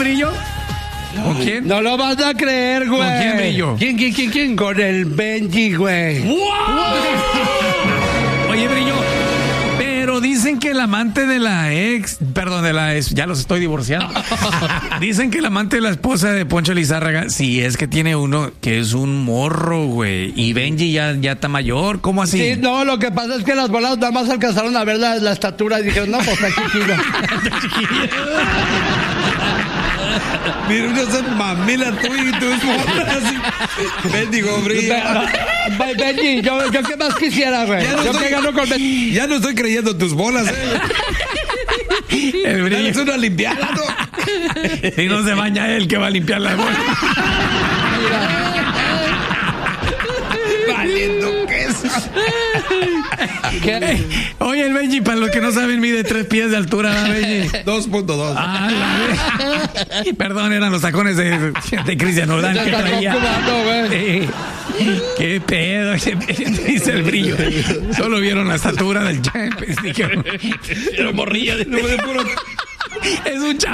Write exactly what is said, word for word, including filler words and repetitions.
Brillo? ¿Con quién? No lo vas a creer, güey. ¿Con quién, Brillo? ¿Quién, quién, quién, quién? Con el Benji, güey. ¡Wow! Oye, Brillo, pero dicen que el amante de la ex, perdón, de la ex, ya los estoy divorciando. Dicen que el amante de la esposa de Poncho Lizárraga, sí, es que tiene uno que es un morro, güey. Y Benji ya, ya está mayor, ¿cómo así? Sí, no, lo que pasa es que las bolas nada más alcanzaron a ver la, la estatura y dijeron, no, pues está chiquillo. Mira, uno se mamila tú y tú así. Bendigo, Brillo. Be- Benji, yo, yo qué más quisiera, güey. Ya no Yo estoy- que gano con Benji. Ya no estoy creyendo tus bolas, eh. El Brillo. Es una limpiada, ¿no? Si no se baña él, que va a limpiar la bola. Valiendo queso. ¿Qué? Oye, el Benji, para los que no saben, mide tres pies de altura, ¿no, Benji? dos punto dos. Ah, la ve- Perdón, eran los tacones de, de Cristian Nodal Ya que está traía. cubano, güey. Sí. Qué pedo, qué pedo, dice el Brillo. Solo vieron la estatura del champ. Dijeron, pero morrilla de... No me de puro Es un chavo.